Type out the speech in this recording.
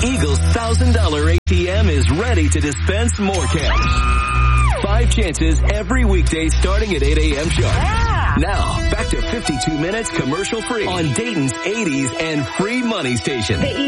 Eagle's $1,000 ATM is ready to dispense more cash. 5 chances every weekday starting at 8 a.m. sharp. Yeah. Now, back to 52 minutes commercial free on Dayton's 80s and free money station.